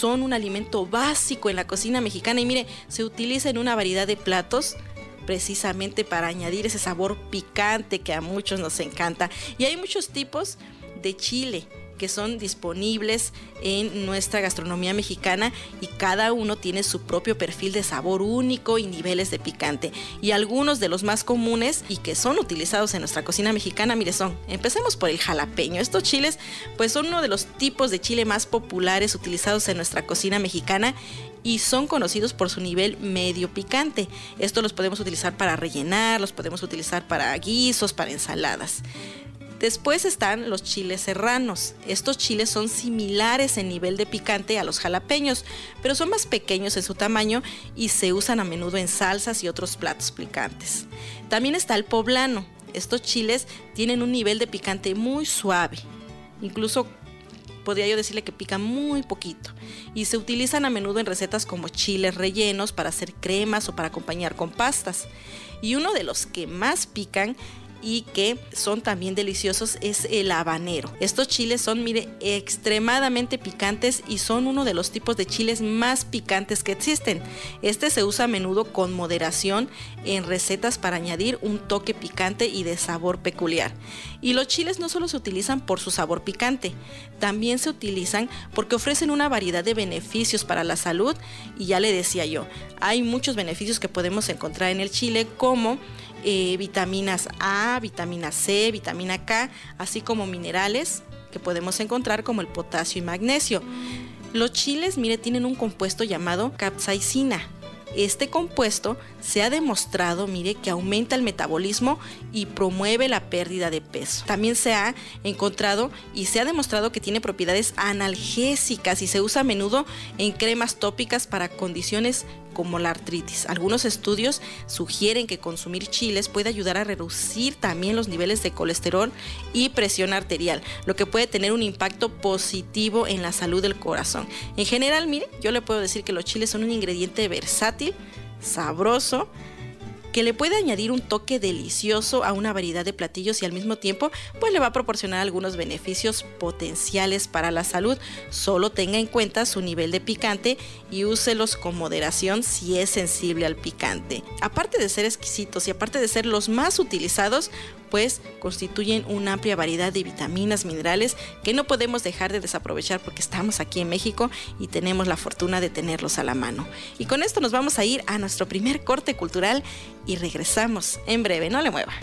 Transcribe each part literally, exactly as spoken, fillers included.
son un alimento básico en la cocina mexicana y mire, se utiliza en una variedad de platos precisamente para añadir ese sabor picante que a muchos nos encanta. Y hay muchos tipos de chile que son disponibles en nuestra gastronomía mexicana y cada uno tiene su propio perfil de sabor único y niveles de picante. Y algunos de los más comunes y que son utilizados en nuestra cocina mexicana, mire, son, empecemos por el jalapeño. Estos chiles pues son uno de los tipos de chile más populares utilizados en nuestra cocina mexicana y son conocidos por su nivel medio picante. Esto los podemos utilizar para rellenar, los podemos utilizar para guisos, para ensaladas. Después están los chiles serranos. Estos chiles son similares en nivel de picante a los jalapeños, pero son más pequeños en su tamaño y se usan a menudo en salsas y otros platos picantes. También está el poblano. Estos chiles tienen un nivel de picante muy suave, incluso podría yo decirle que pican muy poquito, y se utilizan a menudo en recetas como chiles rellenos para hacer cremas o para acompañar con pastas. Y uno de los que más pican y que son también deliciosos es el habanero. Estos chiles son, mire, extremadamente picantes y son uno de los tipos de chiles más picantes que existen. Este se usa a menudo con moderación en recetas para añadir un toque picante y de sabor peculiar. Y los chiles no solo se utilizan por su sabor picante, también se utilizan porque ofrecen una variedad de beneficios para la salud. Y ya le decía yo, hay muchos beneficios que podemos encontrar en el chile, como Eh, vitaminas A, vitamina C, vitamina K, así como minerales que podemos encontrar como el potasio y magnesio. Los chiles, mire, tienen un compuesto llamado capsaicina. Este compuesto se ha demostrado, mire, que aumenta el metabolismo y promueve la pérdida de peso. También se ha encontrado y se ha demostrado que tiene propiedades analgésicas y se usa a menudo en cremas tópicas para condiciones como la artritis. Algunos estudios sugieren que consumir chiles puede ayudar a reducir también los niveles de colesterol y presión arterial, lo que puede tener un impacto positivo en la salud del corazón. En general, mire, yo le puedo decir que los chiles son un ingrediente versátil, sabroso, que le puede añadir un toque delicioso a una variedad de platillos y al mismo tiempo pues le va a proporcionar algunos beneficios potenciales para la salud. Solo tenga en cuenta su nivel de picante y úselos con moderación si es sensible al picante. Aparte de ser exquisitos y aparte de ser los más utilizados, pues constituyen una amplia variedad de vitaminas, minerales que no podemos dejar de desaprovechar porque estamos aquí en México y tenemos la fortuna de tenerlos a la mano. Y con esto nos vamos a ir a nuestro primer corte cultural y regresamos en breve, no le mueva.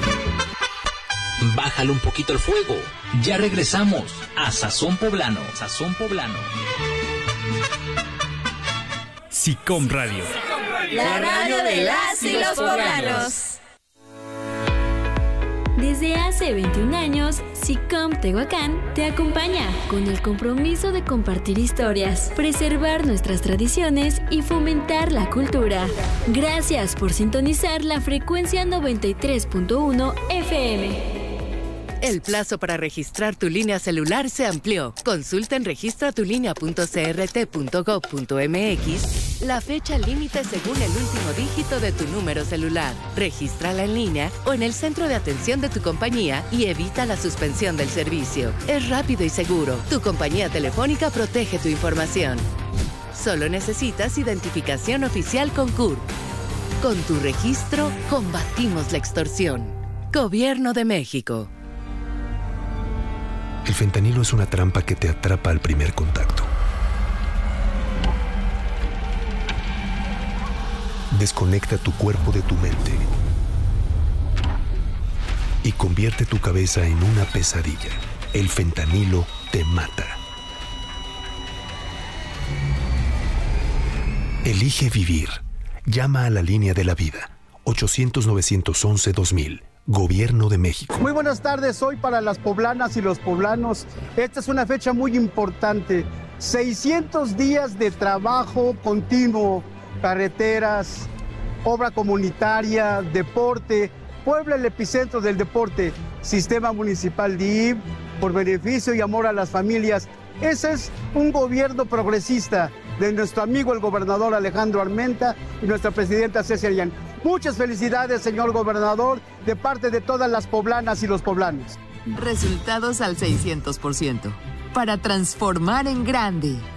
Bájale un poquito el fuego. Ya regresamos a Sazón Poblano. Sazón Poblano. SICOM Radio. La radio de las y los poblanos. Desde hace veintiún años, SICOM Tehuacán te acompaña con el compromiso de compartir historias, preservar nuestras tradiciones y fomentar la cultura. Gracias por sintonizar la frecuencia noventa y tres punto uno F M. El plazo para registrar tu línea celular se amplió. Consulta en registra tu línea punto c r t punto gov punto m x la fecha límite según el último dígito de tu número celular. Regístrala en línea o en el centro de atención de tu compañía y evita la suspensión del servicio. Es rápido y seguro. Tu compañía telefónica protege tu información. Solo necesitas identificación oficial con C U R P. Con tu registro, combatimos la extorsión. Gobierno de México. El fentanilo es una trampa que te atrapa al primer contacto. Desconecta tu cuerpo de tu mente y convierte tu cabeza en una pesadilla. El fentanilo te mata. Elige vivir. Llama a la línea de la vida. ochocientos, novecientos once, dos mil. Gobierno de México. Muy buenas tardes, hoy para las poblanas y los poblanos. Esta es una fecha muy importante. seiscientos días de trabajo continuo, carreteras, obra comunitaria, deporte. Puebla, el epicentro del deporte. Sistema municipal D I F, por beneficio y amor a las familias. Ese es un gobierno progresista de nuestro amigo el gobernador Alejandro Armenta y nuestra presidenta Cecilia Yan. Muchas felicidades, señor gobernador, de parte de todas las poblanas y los poblanos. Resultados al seiscientos por ciento. Para transformar en grande.